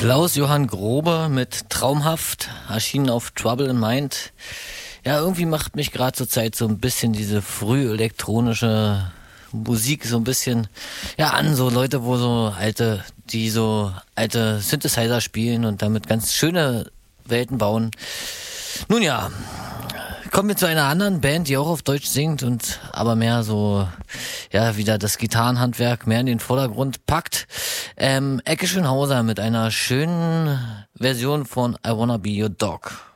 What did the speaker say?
Klaus-Johann Grobe mit Traumhaft, erschienen auf Trouble in Mind. Ja, irgendwie macht mich gerade zur Zeit so ein bisschen diese früh-elektronische Musik so ein bisschen, ja, an, so Leute, die so alte Synthesizer spielen und damit ganz schöne Welten bauen. Nun ja, kommen wir zu einer anderen Band, die auch auf Deutsch singt und aber mehr so, ja, wieder das Gitarrenhandwerk mehr in den Vordergrund packt. Ecke Schönhauser mit einer schönen Version von I Wanna Be Your Dog.